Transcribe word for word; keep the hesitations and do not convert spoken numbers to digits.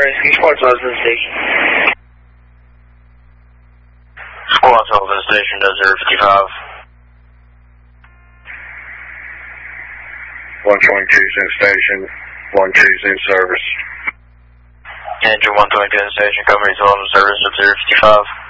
Rescue Squad twelve to the station. Squad twelve to the station, Desert fifty-five. one twenty-two's in station, one two's in service. Engine one twenty-two in station, company twelve in service, Desert fifty-five.